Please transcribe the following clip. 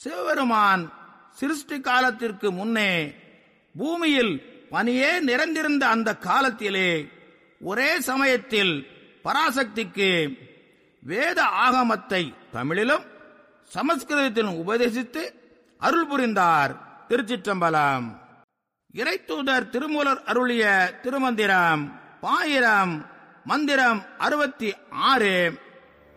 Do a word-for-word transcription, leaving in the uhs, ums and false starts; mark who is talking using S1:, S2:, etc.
S1: சிவபெருமான் சிருஷ்டி காலத்திற்கு முன்னே பூமியில் பனியே நிறைந்திருந்த அந்த காலத்திலே ஒரே சமயத்தில் பராசக்திக்கு வேத ஆகமத்தை தமிழிலும் சமஸ்கிருதத்திலும் உபதேசித்து அருள் புரிந்தார். திருச்சிற்றம்பலம். இறைத்தூதர் திருமூலர் அருளிய திருமந்திரம் பாயிரம் மந்திரம் அறுபத்தி ஆறு.